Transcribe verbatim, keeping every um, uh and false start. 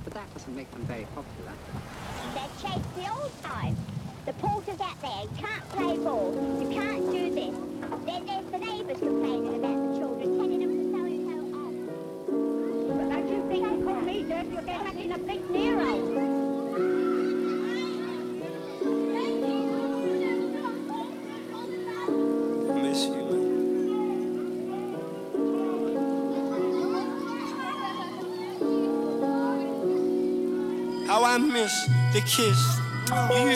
but that doesn't make them very popular. They're chased the old time. The porter's out there, you can't play ball, you can't do this. Then there's the neighbours complaining about the children, telling them to so-and-so off. But don't you think you call me dirty, you'll get back in a big Nero. Miss you. How I miss the kiss. You